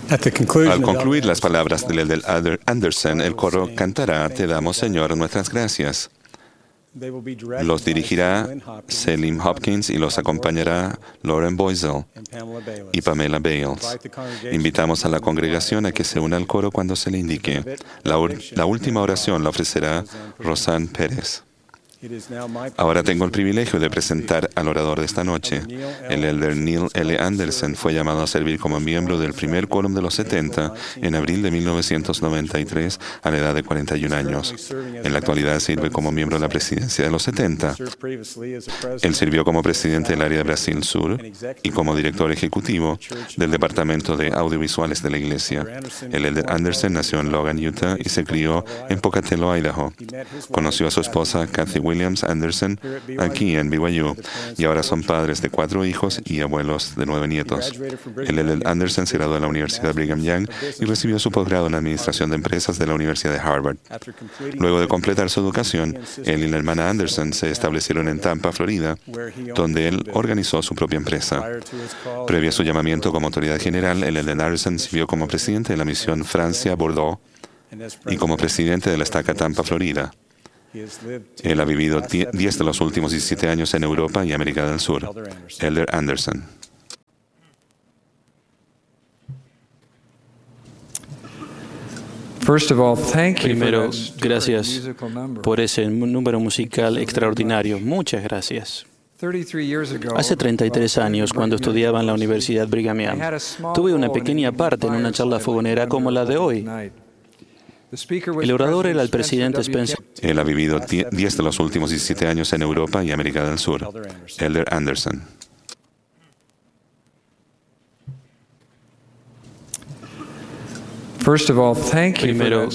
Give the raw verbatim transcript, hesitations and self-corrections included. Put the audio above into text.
Al concluir las palabras del elder Anderson, el coro cantará "Te damos, Señor, nuestras gracias". Los dirigirá Selim Hopkins y los acompañará Lauren Boisel y Pamela Bales. Invitamos a la congregación a que se una al coro cuando se le indique. La, la última oración la ofrecerá Rosanne Pérez. Ahora tengo el privilegio de presentar al orador de esta noche. El elder Neil L. Anderson fue llamado a servir como miembro del primer quórum de los setenta en abril de mil novecientos noventa y tres a la edad de cuarenta y un años. En la actualidad sirve como miembro de la presidencia de los setenta. Él sirvió como presidente del área de Brasil Sur y como director ejecutivo del Departamento de Audiovisuales de la Iglesia. El elder Anderson nació en Logan, Utah y se crió en Pocatello, Idaho. Conoció a su esposa, Kathy Williams Anderson, aquí en B Y U, y ahora son padres de cuatro hijos y abuelos de nueve nietos. El elder Anderson se graduó de la Universidad Brigham Young y recibió su posgrado en Administración de Empresas de la Universidad de Harvard. Luego de completar su educación, él y la hermana Anderson se establecieron en Tampa, Florida, donde él organizó su propia empresa. Previo a su llamamiento como autoridad general, el elder Anderson sirvió como presidente de la misión Francia-Bordeaux y como presidente de la estaca Tampa, Florida. Él ha vivido diez de los últimos diecisiete años en Europa y América del Sur. Elder Anderson. Primero, gracias por ese número musical extraordinario. Muchas gracias. Hace treinta y tres años, cuando estudiaba en la Universidad Brigham Young, tuve una pequeña parte en una charla fogonera como la de hoy. El orador era el presidente Spencer. Él ha vivido diez de los últimos diecisiete años en Europa y América del Sur. Elder Anderson. Primero,